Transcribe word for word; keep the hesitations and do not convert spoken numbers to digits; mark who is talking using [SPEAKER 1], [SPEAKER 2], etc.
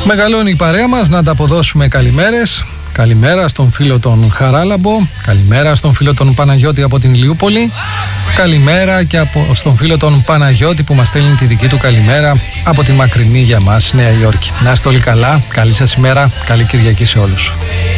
[SPEAKER 1] Μεγαλώνει η παρέα μας, να ανταποδώσουμε καλημέρες. Καλημέρα στον φίλο τον Χαράλαμπο. Καλημέρα στον φίλο τον Παναγιώτη από την Ηλιούπολη. Καλημέρα και από, στον φίλο τον Παναγιώτη που μας στέλνει τη δική του καλημέρα από τη μακρινή για μας Νέα Υόρκη. Να είστε όλοι καλά, καλή σας ημέρα, καλή Κυριακή σε όλους.